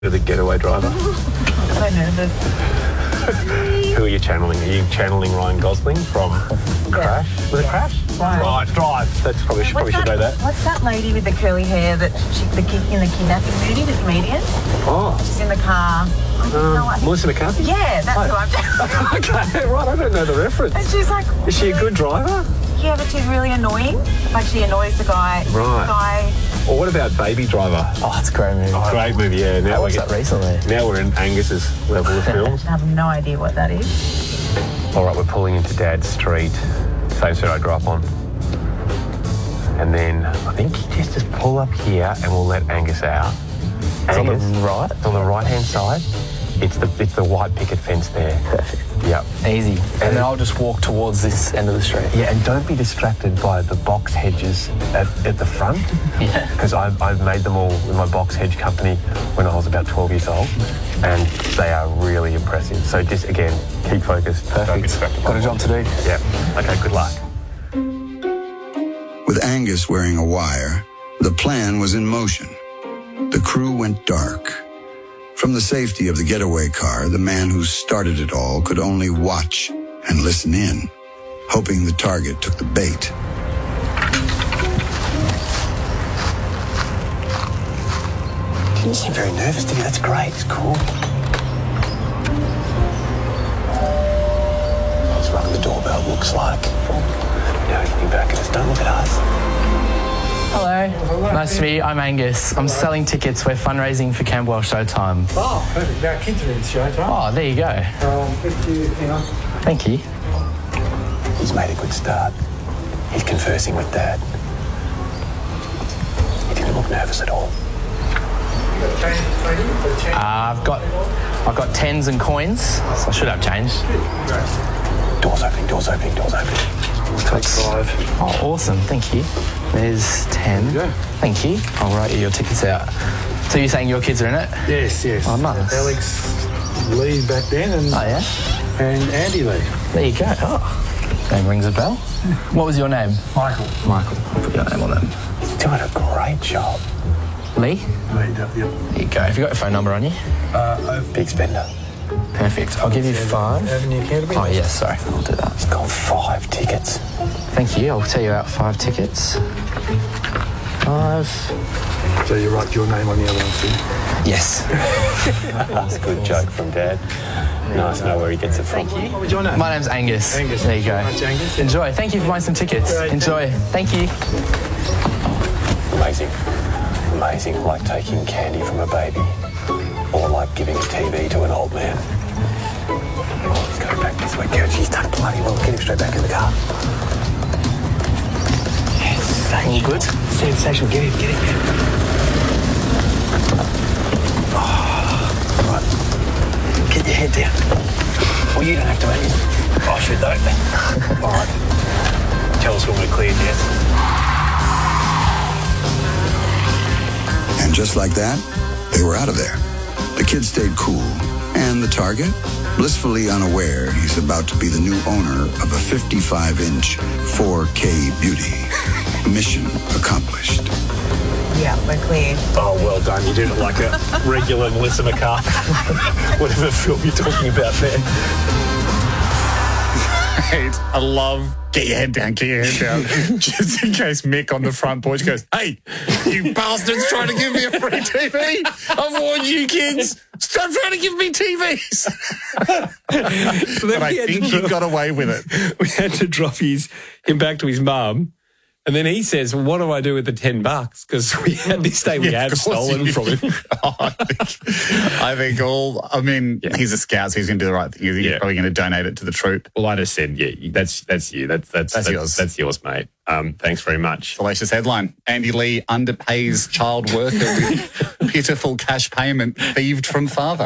The getaway driver. I'm so nervous. Who are you channeling? Are you channeling Ryan Gosling from Crash? Was it Crash? Right, Drive. That's probably should know that. What's that lady with the curly hair that in the kidnapping movie, the comedian? Oh. She's in the car. Melissa McCarthy? Yeah, that's who I'm Okay, right, I don't know the reference. And she's like... Is she a good driver? Yeah, but she's really annoying. Like, she annoys the guy. Right. Or what about Baby Driver? Oh, it's a great movie. Great movie, yeah. Now I watched that recently. Now we're in Angus's level of films. I have no idea what that is. All right, we're pulling into Dad's street, same street I grew up on. And then I think you just pull up here and we'll let Angus out. It's on the right? On the right-hand side. It's the white picket fence there. Perfect. Yep. Easy. And then I'll just walk towards this end of the street. Yeah, and don't be distracted by the box hedges at the front. Yeah. Because I've made them all with my box hedge company when I was about 12 years old. And they are really impressive. So just, again, keep focused. Perfect. Don't be distracted. Got a job to do. Yeah. Okay, good luck. With Angus wearing a wire, the plan was in motion. The crew went dark. From the safety of the getaway car, the man who started it all could only watch and listen in, hoping the target took the bait. You seem very nervous, didn't you? That's great. It's cool. He's rung the doorbell, looks like. Now he's looking back at us. Don't look at us. Hello. Nice to meet you. I'm Angus. I'm selling tickets. We're fundraising for Camberwell Showtime. Oh, perfect. Our kids are in Showtime. Oh, there you go. Hang on. Thank you. He's made a good start. He's conversing with Dad. He didn't look nervous at all. I've got tens and coins, so I should have change. Doors opening, doors opening, doors opening. Take 5. Oh, awesome. Thank you. There's 10. There you go. Thank you. I'll write you your tickets out. So you're saying your kids are in it? Yes. Oh, nice. Alex Lee back then and Andy Lee. There you go. Oh, name rings a bell. What was your name? Michael. Michael. I'll put your name on them. He's doing a great job. Lee? Lee, yep. There you go. Have you got your phone number on you? Big spender. Perfect. I'll give you 5. Avenue Academy. Oh, yes, sorry. I'll do that. He's got 5 tickets. Thank you. I'll tell you out 5 tickets. 5. So you write your name on the other ones too? Yes. That's a good joke from Dad. Nice to know where he gets it from. Thank you. What was your name? My name's Angus. Angus. There you go. Much, Angus. Enjoy. Thank you for buying some tickets. Great. Enjoy. Thank you. Amazing. Amazing, like taking candy from a baby. Or like giving a TV to an old man. Oh, he's going back this way. Coach, he's done bloody well. Get him straight back in the car. Yes, All good? sensational. Get him. Oh, right. Get your head down. Well, you don't have to, mate. I should, though. All right. Tell us when we're cleared, yes? And just like that, they were out of there. The kid stayed cool, and the target, blissfully unaware he's about to be the new owner of a 55-inch 4K beauty. Mission accomplished. Yeah, we're clear. Oh, well done. You did it like a regular Melissa McCarthy. Whatever film you're talking about there. I love get your head down. Just in case Mick on the front porch goes, hey, you bastards trying to give me a free TV? I've warned you kids. Stop trying to give me TVs. But I think you got away with it. We had to drop him back to his mum. And then he says, well, what do I do with the $10? Because we had this day we had stolen from him. I think he's a scout, so he's going to do the right thing. He's probably going to donate it to the troop. Well, I just said, that's you. That's yours. That's yours, mate. Thanks very much. Salacious headline. Andy Lee underpays child worker with pitiful cash payment thieved from father.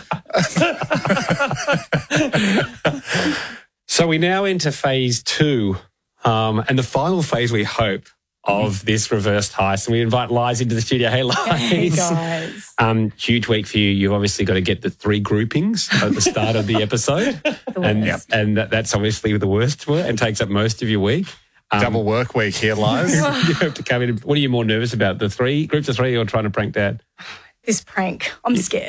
So we now enter phase 2. And the final phase, we hope, of this reversed heist. And we invite Liz into the studio. Hey, Liz. Hey, guys. Huge week for you. You've obviously got to get the 3 groupings at the start of the episode. And that's obviously the worst and takes up most of your week. Double work week here, Liz. You have to come in. What are you more nervous about, the 3 groups of 3 or trying to prank Dad? this prank. I'm scared.